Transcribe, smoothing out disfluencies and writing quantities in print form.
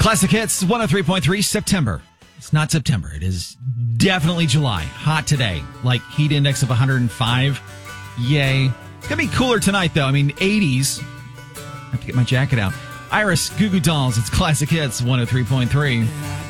Classic Hits 103.3 September. It's not September. It is definitely July. Hot today. Like heat index of 105. Yay. It's going to be cooler tonight, though. I mean, 80s. I have to get my jacket out. Iris, Goo Goo Dolls. It's Classic Hits 103.3.